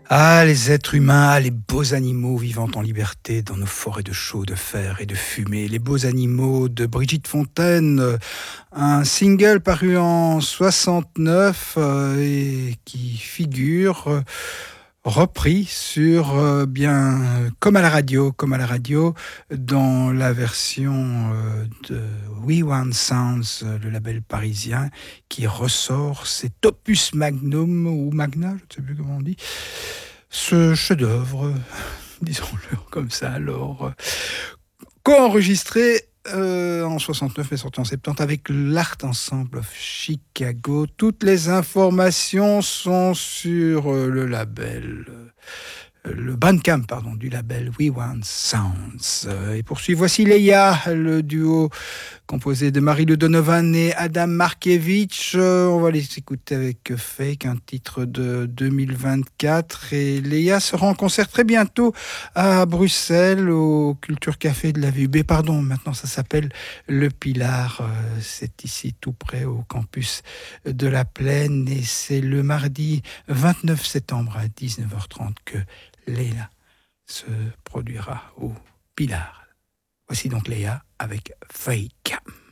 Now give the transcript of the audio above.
Ah, les êtres humains, ah, les beaux animaux vivant en liberté dans nos forêts de chaux, de fer et de fumée. Les beaux animaux de Brigitte Fontaine, un single paru en 69 et qui figure repris sur comme à la radio, dans la version de We Want Sounds, le label parisien, qui ressort cet opus magnum ou magna, je ne sais plus comment on dit, ce chef-d'œuvre, disons-le comme ça, alors, co-enregistré en 69 et sorti en 70 avec l'Art Ensemble of Chicago. Toutes les informations sont sur le Bandcamp, pardon, du label We Want Sounds. Et poursuivre, voici Leia, le duo composé de Marie-Lou Donovan et Adam Markiewicz. On va les écouter avec Fake, un titre de 2024. Et Leia sera en concert très bientôt à Bruxelles, au Culture Café de la VUB. Pardon, maintenant ça s'appelle Le Pilar. C'est ici tout près au campus de la Plaine. Et c'est le mardi 29 septembre à 19h30 que Leia se produira au Pilar. Voici donc Léa avec Fake.